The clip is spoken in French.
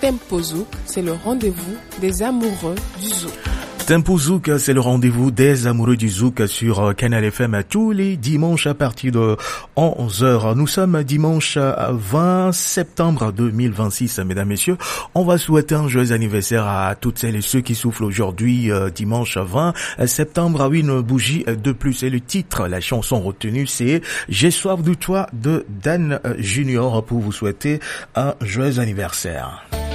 Tempo Zouk, c'est le rendez-vous des amoureux du zouk. Tempo Zouk, c'est le rendez-vous des amoureux du zouk sur Canal FM tous les dimanches à partir de 11h. Nous sommes dimanche 20 septembre 2026, mesdames, messieurs. On va souhaiter un joyeux anniversaire à toutes celles et ceux qui soufflent aujourd'hui, dimanche 20 septembre. Oui, une bougie de plus. Et le titre, la chanson retenue, c'est J'ai soif de toi de Dan Junior pour vous souhaiter un joyeux anniversaire.